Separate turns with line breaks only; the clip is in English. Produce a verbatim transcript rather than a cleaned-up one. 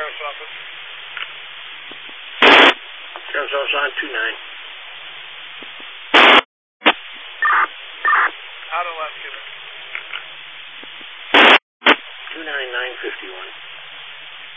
Sheriff's Office.
Sheriff's Office on two nine.
Out of left, Cuban.
two nine nine fifty-one.